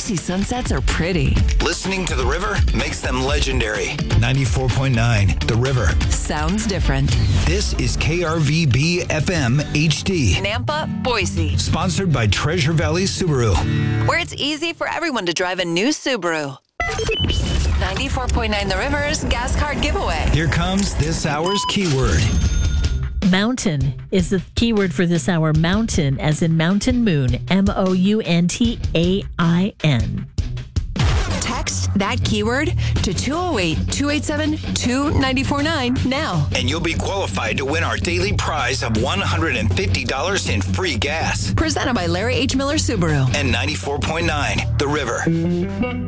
Boise sunsets are pretty. Listening to The River makes them legendary. 94.9 The River. Sounds different. This is KRVB FM HD. Nampa, Boise. Sponsored by Treasure Valley Subaru. Where it's easy for everyone to drive a new Subaru. 94.9 The River's gas card giveaway. Here comes this hour's keyword. Mountain is the keyword for this hour. Mountain, as in mountain moon. MOUNTAIN. Text that keyword to 208-287-2949 now. And you'll be qualified to win our daily prize of $150 in free gas. Presented by Larry H. Miller Subaru. And 94.9 The River.